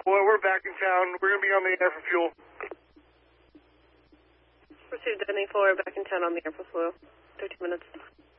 Well, we're back in town. We're going to be on the air for fuel. Pursuit Denny 4, back in town on the air for fuel. 13 minutes.